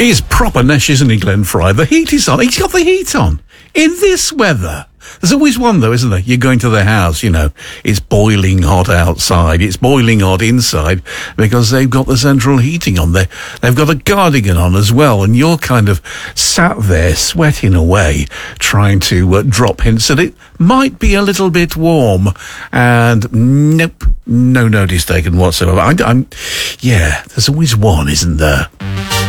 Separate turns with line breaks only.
He's proper nesh, isn't he, Glenn Fry? The heat is on. He's got the heat on. In this weather. There's always one, though, isn't there? You're going to the house, you know. It's boiling hot outside. It's boiling hot inside because they've got the central heating on there. They've got a cardigan on as well, and you're kind of sat there sweating away trying to drop hints that it might be a little bit warm. And nope, no notice taken whatsoever. Yeah, there's always one, isn't there?